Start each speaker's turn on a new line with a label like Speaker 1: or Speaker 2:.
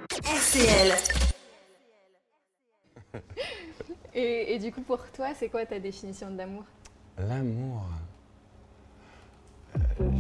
Speaker 1: RCL.
Speaker 2: Et du coup, pour toi, c'est quoi ta définition de l'amour?
Speaker 3: L'amour.